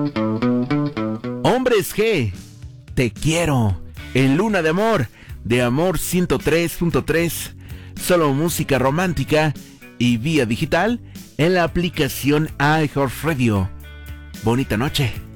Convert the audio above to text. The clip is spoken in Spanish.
Hombres G, te quiero. En Luna de Amor, de Amor 103.3. Solo música romántica y vía digital en la aplicación iHeartRadio. Bonita noche.